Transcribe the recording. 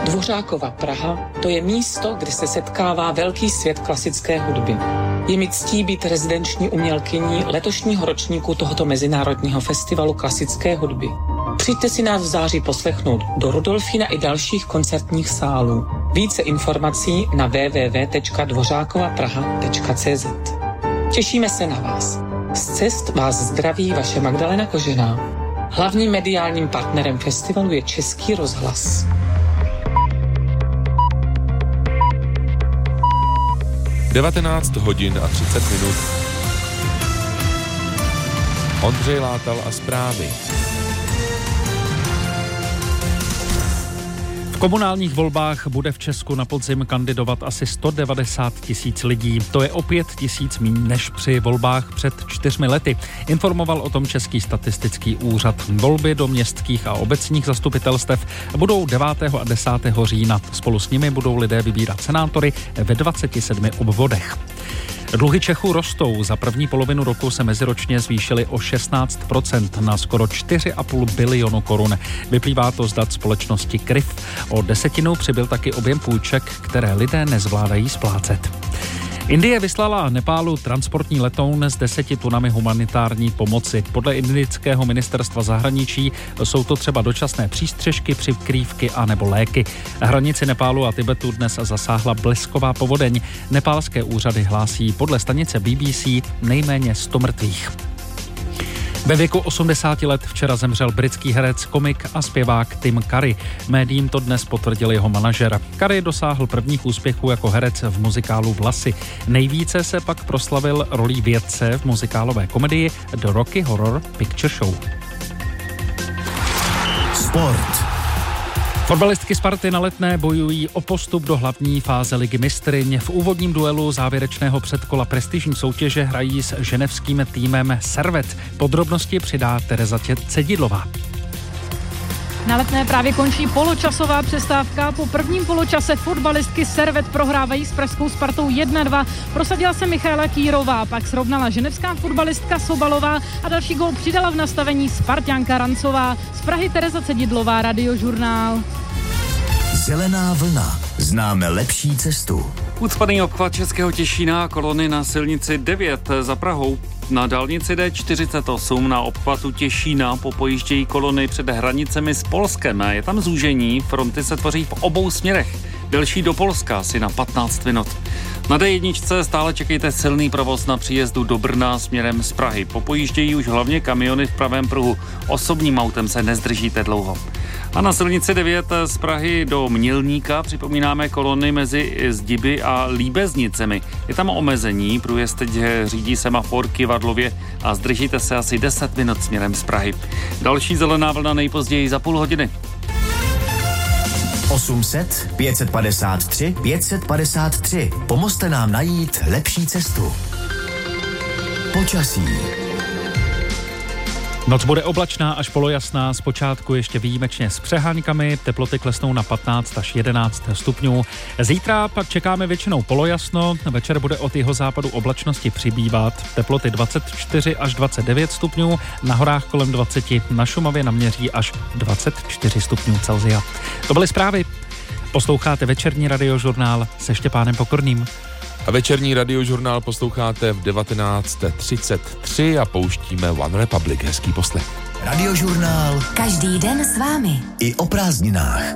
Dvořákova Praha, to je místo, kde se setkává velký svět klasické hudby. Je mi ctí být rezidenční umělkyní letošního ročníku tohoto mezinárodního festivalu klasické hudby. Přijďte si nás v září poslechnout do Rudolfína i dalších koncertních sálů. Více informací na www.dvořákovapraha.cz. Těšíme se na vás. Z cest vás zdraví vaše Magdalena Kožená. Hlavním mediálním partnerem festivalu je Český rozhlas. Devatenáct hodin a 30 minut. Ondřej Látal a zprávy. V komunálních volbách bude v Česku na podzim kandidovat asi 190 000 lidí. To je o 5 000 míň než při volbách před 4 lety. Informoval o tom Český statistický úřad. Volby do městských a obecních zastupitelstev budou 9. a 10. října. Spolu s nimi budou lidé vybírat senátory ve 27 obvodech. Dluhy Čechů rostou. Za první polovinu roku se meziročně zvýšily o 16% na skoro 4,5 bilionu korun. Vyplývá to z dat společnosti Kryv. O 10% přibyl taky objem půjček, které lidé nezvládají splácet. Indie vyslala Nepálu transportní letoun s 10 tunami humanitární pomoci. Podle indického ministerstva zahraničí jsou to třeba dočasné přístřežky, přikrývky a nebo léky. Hranici Nepálu a Tibetu dnes zasáhla blesková povodeň. Nepálské úřady hlásí podle stanice BBC nejméně 100 mrtvých. Ve věku 80 let včera zemřel britský herec, komik a zpěvák Tim Curry. Médiím to dnes potvrdil jeho manažer. Curry dosáhl prvních úspěchů jako herec v muzikálu Vlasy. Nejvíce se pak proslavil rolí vědce v muzikálové komedii The Rocky Horror Picture Show. Sport. Fotbalistky Sparty na Letné bojují o postup do hlavní fáze Ligy mistryň. V úvodním duelu závěrečného předkola prestižní soutěže hrají s ženevským týmem Servet. Podrobnosti přidá Tereza Cedidlová. Na Letné právě končí poločasová přestávka. Po prvním poločase fotbalistky Servet prohrávají s pražskou Spartou 1-2. Prosadila se Michaela Kýrová, pak srovnala ženevská fotbalistka Sobalová a další gól přidala v nastavení Sparťanka Rancová. Z Prahy Tereza Cedidlová, Radiožurnál. Zelená vlna. Známe lepší cestu. Ucpaný obchvat Českého Těšína, kolony na silnici 9 za Prahou. Na dálnici D48 na obchvatu Těšína popojíždějí kolony před hranicemi s Polskem. Je tam zúžení, fronty se tvoří v obou směrech. Delší do Polska asi na 15 minut. Na D1 stále čekejte silný provoz na příjezdu do Brna směrem z Prahy. Popojíždějí už hlavně kamiony v pravém pruhu. Osobním autem se nezdržíte dlouho. A na silnici 9 z Prahy do Mělníka připomínáme kolony mezi Zdiby a Líbeznicemi. Je tam omezení, průjezd teď řídí semafor Kivadlově a zdržíte se asi 10 minut směrem z Prahy. Další zelená vlna nejpozději za půl hodiny. 800 553 553. Pomozte nám najít lepší cestu. Počasí. Noc bude oblačná až polojasná, zpočátku ještě výjimečně s přeháňkami, teploty klesnou na 15 až 11 stupňů. Zítra pak čekáme většinou polojasno, večer bude od jihozápadu oblačnosti přibývat, teploty 24 až 29 stupňů, na horách kolem 20, na Šumavě naměří až 24 stupňů Celsia. To byly zprávy. Posloucháte večerní radiožurnál se Štěpánem Pokorným. A večerní radiožurnál posloucháte v 19:33 a pouštíme One Republic. Hezký poslech. Radiožurnál. Každý den s vámi. I o prázdninách.